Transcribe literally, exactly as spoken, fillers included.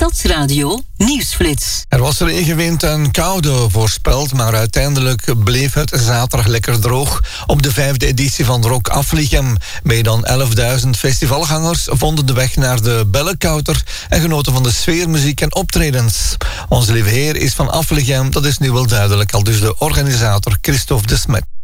Stadsradio Nieuwsflits. Er was regenwind en koude voorspeld, maar uiteindelijk bleef het zaterdag lekker droog. Op de vijfde editie van Rock Aflichem. Meer dan elfduizend festivalgangers vonden de weg naar de Bellekouter en genoten van de sfeermuziek en optredens. Onze lieve heer is van Aflichem, dat is nu wel duidelijk, al dus de organisator Christophe de Smet.